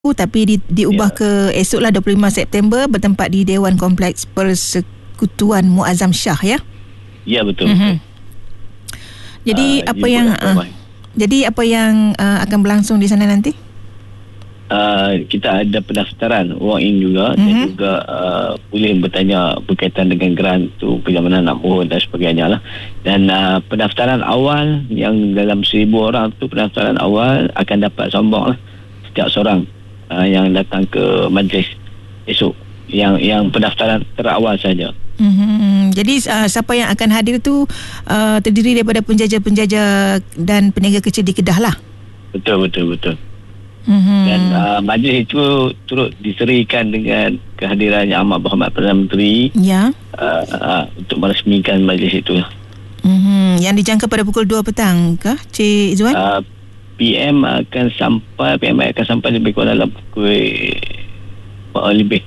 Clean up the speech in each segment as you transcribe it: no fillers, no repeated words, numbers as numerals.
tapi diubah ke esoklah 25 September bertempat di Dewan Kompleks Persekutuan Muazzam Shah, ya? Ya, betul. Jadi apa yang akan berlangsung di sana nanti? Kita ada pendaftaran walk in juga, dan juga boleh bertanya berkaitan dengan grant tu, bagaimana nak mohon dan sebagainya lah. Dan pendaftaran awal yang dalam 1,000 orang tu, pendaftaran awal akan dapat sombong lah setiap seorang yang datang ke majlis esok, yang pendaftaran terawal saja. Jadi siapa yang akan hadir tu terdiri daripada penjaja-penjaja dan peniaga kecil di Kedah lah. Betul. Dan majlis itu turut diserikan dengan kehadiran Yang Amat Berhormat Perdana Menteri, untuk meresmikan majlis itu. Yang dijangka pada pukul 2 petang kah, Cik Izzuan? PM akan sampai lebih kurang dalam pukul 5 lebih.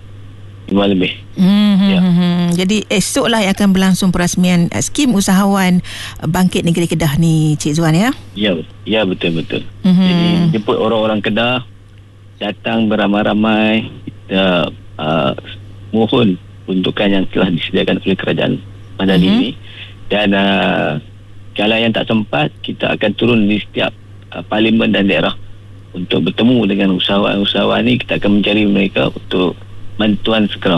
Jadi esoklah yang akan berlangsung perasmian skim usahawan Bangkit Negeri Kedah ni, Cik Izzuan, ya? Ya, betul. Jadi jemput orang-orang Kedah datang beramai-ramai. Kita mohon peruntukan yang telah disediakan oleh kerajaan Madani ini. Dan kalau yang tak sempat, kita akan turun di setiap parlimen dan daerah untuk bertemu dengan usahawan-usahawan ni. Kita akan mencari mereka untuk bantuan segera.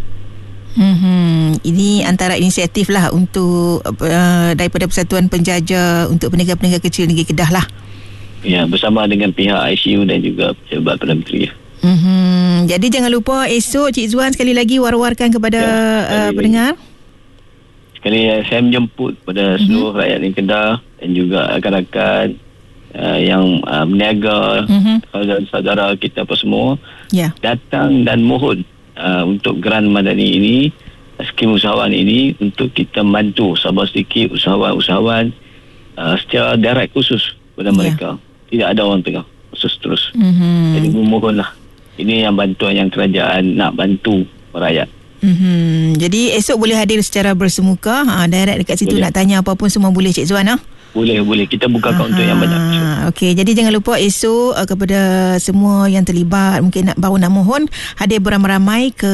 Ini antara inisiatif lah untuk daripada Persatuan Penjaja untuk peniaga-peniaga kecil negeri Kedah lah. Ya, bersama dengan pihak ICU dan juga pejabat Perdana Menteri. Jadi jangan lupa esok, Cik Izzuan, sekali lagi war-warkan kepada pendengar. Sekali saya menjemput kepada seluruh rakyat di Kedah dan juga rakan-rakan yang berniaga, saudara-saudara kita apa semua, datang dan mohon untuk Grant Madani ini, skim usahawan ini, untuk kita bantu sabar sedikit usahawan-usahawan secara direct khusus kepada mereka. Tidak ada orang tengah khusus terus. Jadi memohonlah, ini yang bantuan yang kerajaan nak bantu rakyat. Jadi esok boleh hadir secara bersemuka, direct dekat situ, boleh. Nak tanya apa pun semua boleh, Cik Izzuan? Boleh. Kita buka kaunter yang banyak. Okey, jadi jangan lupa esok kepada semua yang terlibat, mungkin baru nak mohon, hadir beramai-ramai ke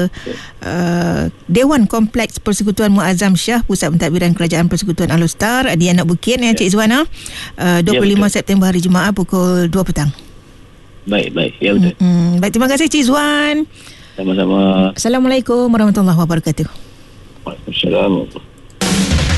Dewan Kompleks Persekutuan Muazzam Shah, Pusat Pentadbiran Kerajaan Persekutuan Alor-Star di Anak Bukit, Cik Izzuan. 25 September hari Jumaat pukul 2 petang. Baik. Ya, betul. Baik, terima kasih, Cik Izzuan. Sama-sama. Assalamualaikum warahmatullahi wabarakatuh. Waalaikumsalam.